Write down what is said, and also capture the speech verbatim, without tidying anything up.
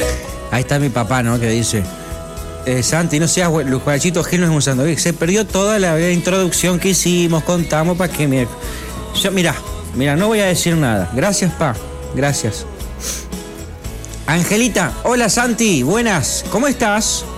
Ahí está mi papá, ¿no? Que dice, eh, Santi, no seas güey, los Juanchito Gil no es un sándwich. Se perdió toda la introducción que hicimos, contamos para que me... Yo, mira, mira, no voy a decir nada. Gracias, pa. Gracias. Angelita, hola Santi, buenas. ¿Cómo estás?